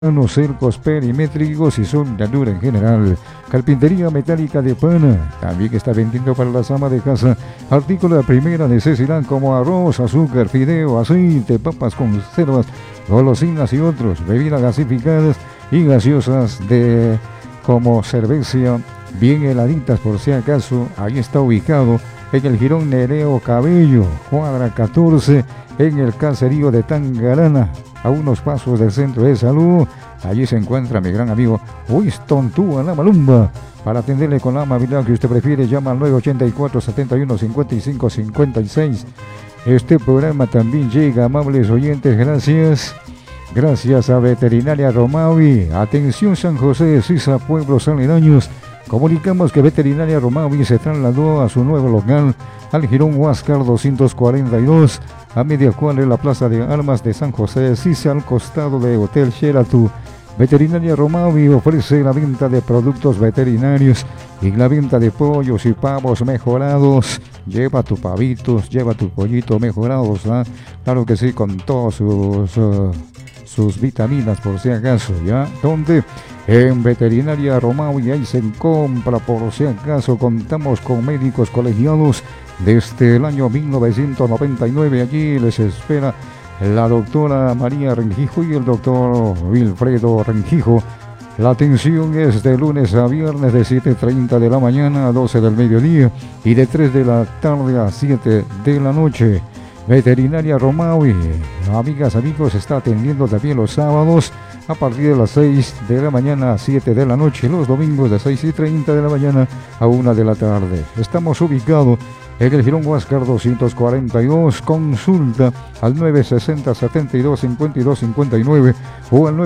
Los cercos perimétricos y soldadura en general. Carpintería metálica de pana. También está vendiendo para las amas de casa artículos de primera necesidad como arroz, azúcar, fideo, aceite, papas conservas, golosinas y otros. Bebidas gasificadas y gaseosas de como cerveza bien heladitas por si acaso. Ahí está ubicado en el Jirón Nereo Cabello, cuadra 14, en el caserío de Tangarana, a unos pasos del centro de salud. Allí se encuentra mi gran amigo Winston Túa La Malumba. Para atenderle con la amabilidad que usted prefiere, llama al 984-71-55-56. Este programa también llega, amables oyentes, gracias a Veterinaria Romavi. Atención San José de Sisa, pueblos aledaños. Comunicamos que Veterinaria Romavi se trasladó a su nuevo local al Jirón Huáscar 242, a media cuadra en la Plaza de Armas de San José de Sisa, al costado de Hotel Sheraton. Veterinaria Romavi ofrece la venta de productos veterinarios y la venta de pollos y pavos mejorados. Lleva tus pavitos, lleva tu pollito mejorados, ¿eh? Claro que sí, con todos sus vitaminas por si acaso, ¿ya? ¿Dónde? En Veterinaria Romavi, ahí se compra por si acaso. Contamos con médicos colegiados desde el año 1999. Allí les espera la doctora María Rengijo y el doctor Wilfredo Rengijo. La atención es de lunes a viernes de 7:30 de la mañana a 12 del mediodía y de 3 de la tarde a 7 de la noche. Veterinaria Romavi, amigas, amigos, está atendiendo también los sábados a partir de las 6 de la mañana a 7 de la noche, los domingos de 6:30 de la mañana a 1 de la tarde. Estamos ubicados en el Jirón Huáscar 242, consulta al 960-72-52-59 o al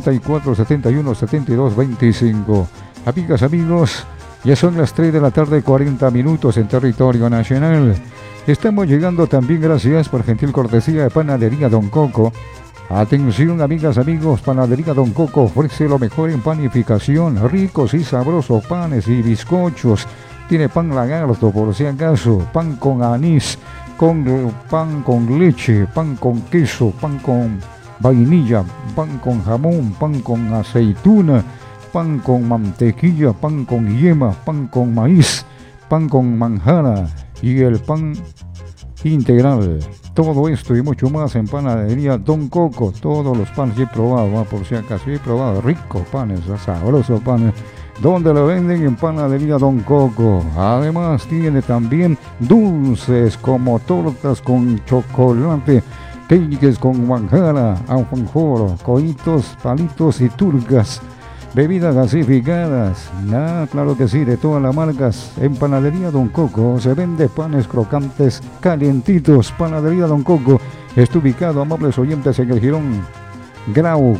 974-71-72-25. Amigas, amigos, ya son las 3 de la tarde, 40 minutos en territorio nacional. Estamos llegando también gracias por gentil cortesía de Panadería Don Coco. Atención, amigas, amigos, Panadería Don Coco ofrece lo mejor en panificación, ricos y sabrosos panes y bizcochos. Tiene pan lagarto por si acaso, pan con anís, pan con leche, pan con queso, pan con vainilla, pan con jamón, pan con aceituna, pan con mantequilla, pan con yema, pan con maíz, pan con manjara y el pan integral. Todo esto y mucho más en Panadería Don Coco. Todos los panes he probado, por si acaso he probado ricos panes, sabrosos panes, donde lo venden en Panadería Don Coco. Además tiene también dulces como tortas con chocolate, cakes con manjara, alfajor, coitos, palitos y turcas. Bebidas gasificadas, claro que sí, de todas las marcas. En Panadería Don Coco se vende panes crocantes calientitos. Panadería Don Coco está ubicado, amables oyentes, en el Jirón Grau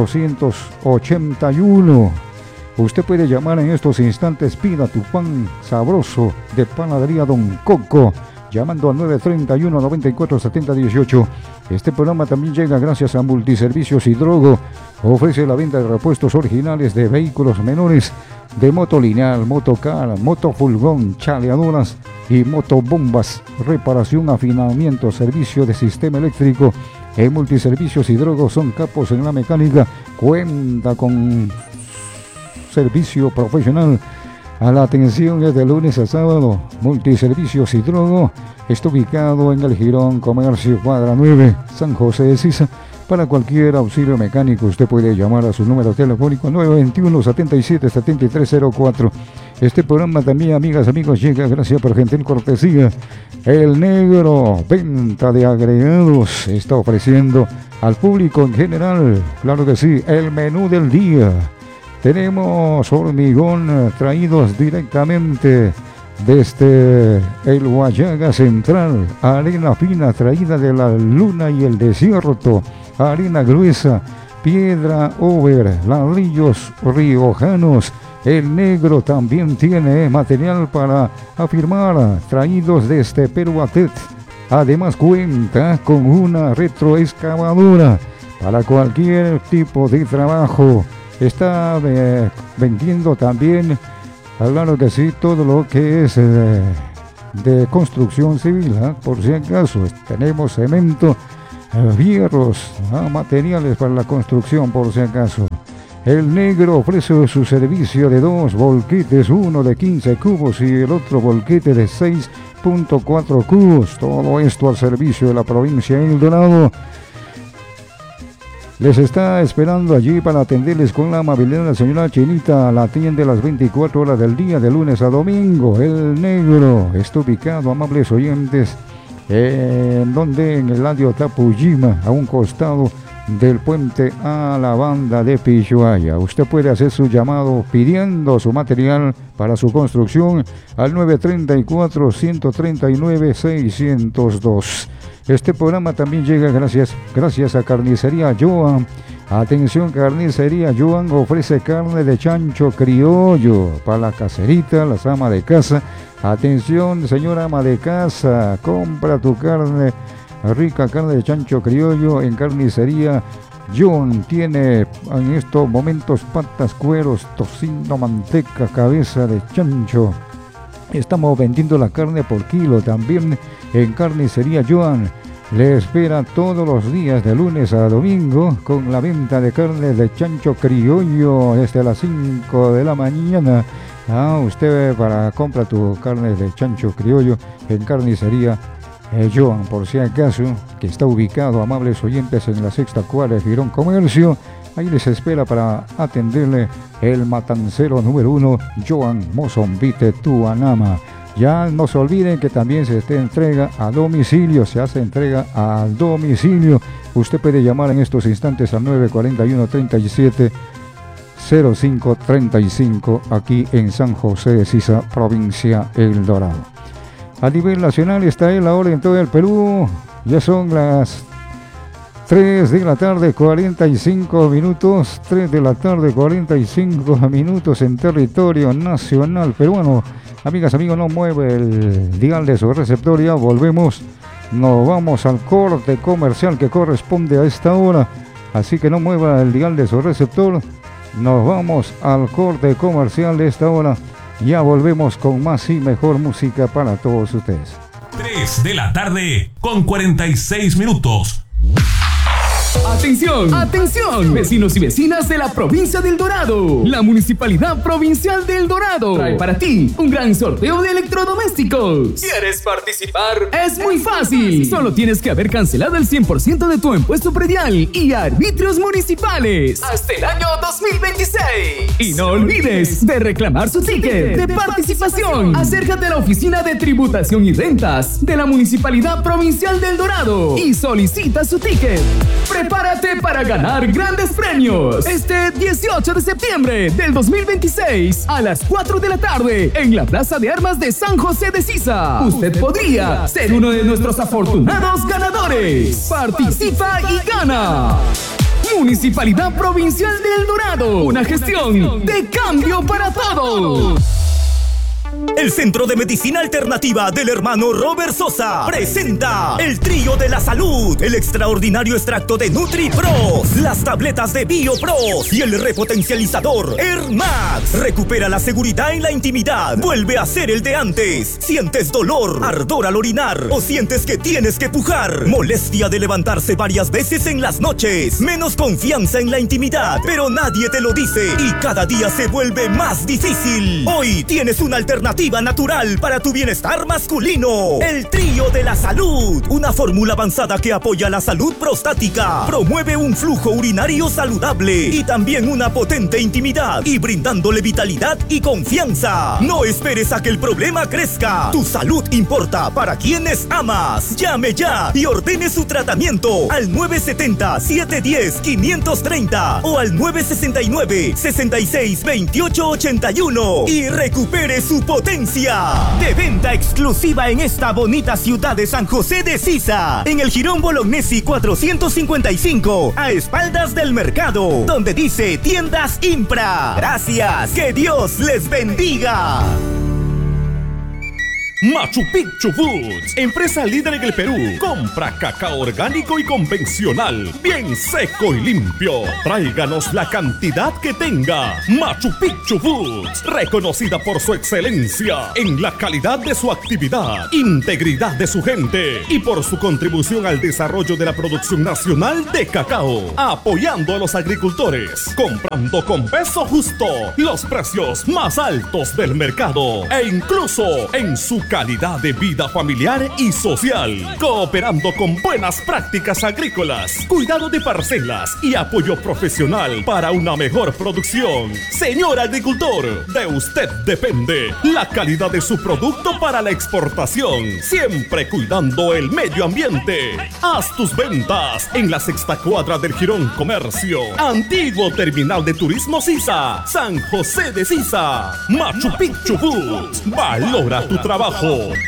481. Usted puede llamar en estos instantes, pida tu pan sabroso de Panadería Don Coco, llamando al 931-9470-18. Este programa también llega gracias a Multiservicios Hidrogo. Ofrece la venta de repuestos originales de vehículos menores, de moto lineal, motocar, motofurgón, chaleadoras y motobombas. Reparación, afinamiento, servicio de sistema eléctrico. En Multiservicios Hidrogo son capos en la mecánica. Cuenta con servicio profesional. A la atención es de lunes a sábado. Multiservicios Hidrogo está ubicado en el Jirón Comercio, cuadra 9, San José de Sisa. Para cualquier auxilio mecánico usted puede llamar a su número telefónico 921-77-7304. Este programa también, amigas, amigos, llega gracias por gentil cortesía. El Negro, venta de agregados, está ofreciendo al público en general, claro que sí, el menú del día. Tenemos hormigón traídos directamente desde el Guayaga Central, arena fina traída de la luna y el desierto, arena gruesa, piedra over, ladrillos riojanos. El Negro también tiene material para afirmar, traídos desde Peruatet. Además cuenta con una retroexcavadora para cualquier tipo de trabajo. Está vendiendo también, claro que sí, todo lo que es de construcción civil, por si acaso. Tenemos cemento Fierros, materiales para la construcción por si acaso. El Negro ofrece su servicio de 2 volquetes, uno de 15 cubos y el otro volquete de 6.4 cubos. Todo esto al servicio de la provincia de El Dorado. Les está esperando allí para atenderles con la amabilidad. La señora Chinita la atiende las 24 horas del día, de lunes a domingo. El Negro está ubicado, amables oyentes, en el ladio Tapujima, a un costado del puente a la banda de Pishuaya. Usted puede hacer su llamado pidiendo su material para su construcción al 934-139-602. Este programa también llega gracias a Carnicería Joan. Atención, Carnicería Joan ofrece carne de chancho criollo para la caserita, las amas de casa. Atención, señora ama de casa, compra tu carne, rica carne de chancho criollo en Carnicería Joan. Tiene en estos momentos patas, cueros, tocino, manteca, cabeza de chancho. Estamos vendiendo la carne por kilo también en Carnicería Joan. Le espera todos los días de lunes a domingo con la venta de carne de chancho criollo desde las 5 de la mañana. Usted para compra tu carne de chancho criollo en Carnicería Joan, por si acaso, que está ubicado, amables oyentes, en la sexta cuadra de Girón Comercio. Ahí les espera para atenderle el matancero número 1, Joan Mozombite Tuanama. Ya no se olviden que también se entrega a domicilio, se hace entrega a domicilio. Usted puede llamar en estos instantes al 941-370535 aquí en San José de Sisa, provincia El Dorado. A nivel nacional está él ahora en todo el Perú. Ya son las 3 de la tarde, 45 minutos. 3 de la tarde, 45 minutos en territorio nacional peruano. Amigas, amigos, no mueve el dial de su receptor. Ya volvemos. Nos vamos al corte comercial que corresponde a esta hora. Así que no mueva el dial de su receptor. Nos vamos al corte comercial de esta hora. Ya volvemos con más y mejor música para todos ustedes. 3 de la tarde con 46 minutos. ¡Atención! ¡Atención! Vecinos y vecinas de la provincia de El Dorado. La Municipalidad Provincial de El Dorado trae para ti un gran sorteo de electrodomésticos. ¿Quieres participar? Es muy fácil. Solo tienes que haber cancelado el 100% de tu impuesto predial y arbitrios municipales hasta el año 2026. Y no olvides de reclamar su ticket de participación. Acércate a la Oficina de Tributación y Rentas de la Municipalidad Provincial de El Dorado y solicita su ticket. Prepárate para ganar grandes premios este 18 de septiembre del 2026 a las 4 de la tarde en la Plaza de Armas de San José de Sisa. Usted podría ser uno de nuestros afortunados ganadores. Participa y gana. Municipalidad Provincial de El Dorado, una gestión de cambio para todos. El Centro de Medicina Alternativa del hermano Robert Sosa presenta el Trío de la Salud, el extraordinario extracto de NutriPros, las tabletas de BioPros y el repotencializador Airmax. Recupera la seguridad en la intimidad, vuelve a ser el de antes. ¿Sientes dolor, ardor al orinar o sientes que tienes que pujar? Molestia de levantarse varias veces en las noches, menos confianza en la intimidad, pero nadie te lo dice y cada día se vuelve más difícil. Hoy tienes una alternativa natural para tu bienestar masculino. El Trío de la Salud, una fórmula avanzada que apoya la salud prostática, promueve un flujo urinario saludable y también una potente intimidad y brindándole vitalidad y confianza. No esperes a que el problema crezca. Tu salud importa para quienes amas. Llame ya y ordene su tratamiento al 970-710-530 o al 969-662881 y recupere su potencia. De venta exclusiva en esta bonita ciudad de San José de Sisa, en el Jirón Bolognesi 455, a espaldas del mercado, donde dice Tiendas Impra. Gracias, que Dios les bendiga. Machu Picchu Foods, empresa líder en el Perú. Compra cacao orgánico y convencional, bien seco y limpio. Tráiganos la cantidad que tenga. Machu Picchu Foods, reconocida por su excelencia en la calidad de su actividad, integridad de su gente y por su contribución al desarrollo de la producción nacional de cacao, apoyando a los agricultores, comprando con peso justo, los precios más altos del mercado e incluso en su calidad de vida familiar y social, cooperando con buenas prácticas agrícolas, cuidado de parcelas y apoyo profesional para una mejor producción. Señor agricultor, de usted depende la calidad de su producto para la exportación, siempre cuidando el medio ambiente. Haz tus ventas en la sexta cuadra del Jirón Comercio, antiguo terminal de turismo Sisa, San José de Sisa. Machu Picchu Foods, valora tu trabajo.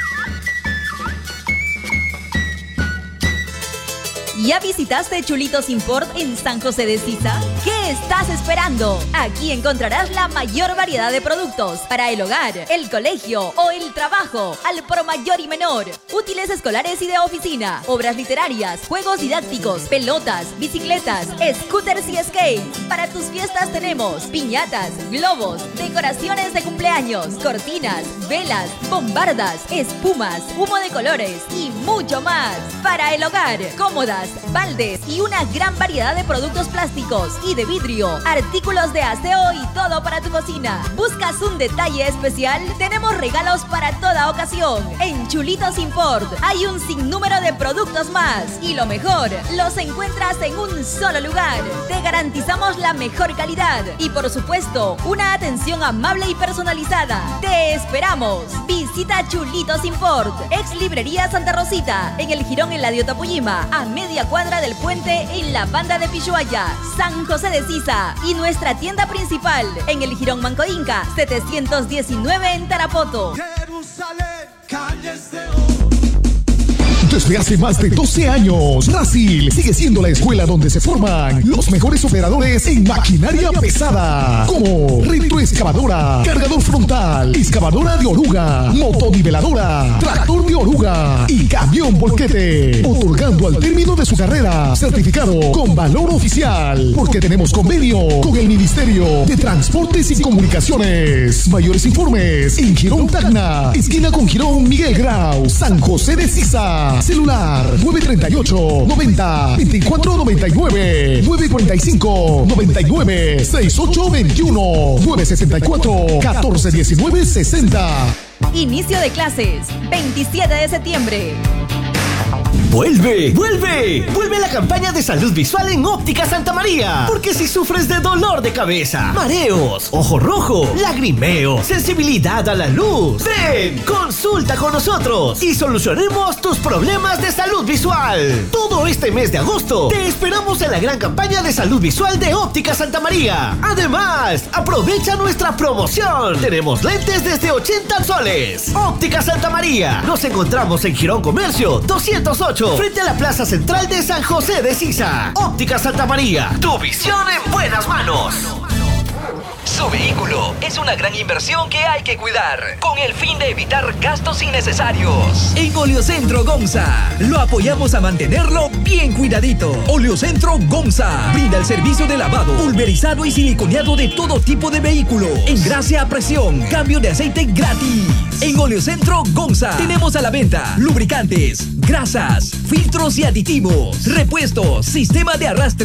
¿Ya visitaste Chulitos Import en San José de Sisa? ¿Qué estás esperando? Aquí encontrarás la mayor variedad de productos para el hogar, el colegio o el trabajo, al por mayor y menor. Útiles escolares y de oficina, obras literarias, juegos didácticos, pelotas, bicicletas, scooters y skates. Para tus fiestas tenemos piñatas, globos, decoraciones de cumpleaños, cortinas, velas, bombardas, espumas, humo de colores y mucho más. Para el hogar, cómodas, baldes y una gran variedad de productos plásticos y de vidrio, artículos de aseo y todo para tu cocina. ¿Buscas un detalle especial? Tenemos regalos para toda ocasión. En Chulitos Import hay un sinnúmero de productos más y lo mejor, los encuentras en un solo lugar. Te garantizamos la mejor calidad y por supuesto una atención amable y personalizada. Te esperamos. Visita Chulitos Import, ex librería Santa Rosita, en el Jirón Eladio Tapuyima, a media cuadra del puente en la banda de Pishuaya, San José de Sisa, y nuestra tienda principal en el Jirón Manco Inca 719 en Tarapoto. Jerusalén, calles de Desde hace más de 12 años, Rasil sigue siendo la escuela donde se forman los mejores operadores en maquinaria pesada, como retroexcavadora, cargador frontal, excavadora de oruga, motoniveladora, tractor de oruga y camión volquete, otorgando al término de su carrera certificado con valor oficial, porque tenemos convenio con el Ministerio de Transportes y Comunicaciones. Mayores informes en Jirón Tacna, esquina con Jirón Miguel Grau, San José de Sisa. Celular 938-90-2499, 945-99-6821, 964-1419-60. Inicio de clases, 27 de septiembre. ¡Vuelve! ¡Vuelve la campaña de salud visual en Óptica Santa María! Porque si sufres de dolor de cabeza, mareos, ojo rojo, lagrimeo, sensibilidad a la luz, ven, consulta con nosotros y solucionemos tus problemas de salud visual. Todo este mes de agosto te esperamos en la gran campaña de salud visual de Óptica Santa María. Además, aprovecha nuestra promoción. Tenemos lentes desde 80 soles. Óptica Santa María. Nos encontramos en Jirón Comercio 208. Frente a la Plaza Central de San José de Sisa. Óptica Santa María, tu visión en buenas manos. Su vehículo es una gran inversión que hay que cuidar, con el fin de evitar gastos innecesarios. En Oleocentro Gonza lo apoyamos a mantenerlo bien cuidadito. Oleocentro Gonza brinda el servicio de lavado, pulverizado y siliconeado de todo tipo de vehículo. Engrase a presión, cambio de aceite gratis. En Oleocentro Gonza tenemos a la venta lubricantes, grasas, filtros y aditivos, repuestos, sistema de arrastre